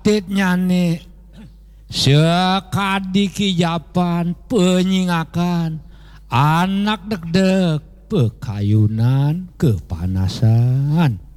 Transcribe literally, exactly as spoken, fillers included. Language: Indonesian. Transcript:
atitnya nih sekadi kijapan penyingakan anak deg-deg pekayunan kepanasan.